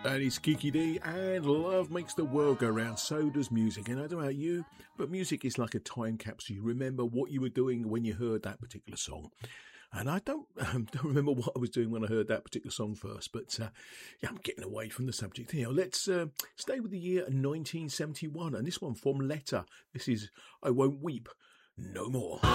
That is Kiki D, and love makes the world go round. So does music. And I don't know about you, but music is like a time capsule. You remember what you were doing when you heard that particular song. And I don't remember what I was doing when I heard that particular song first. But yeah, I'm getting away from the subject here. Let's stay with the year 1971, and this one from Letter. This is I Won't Weep No More.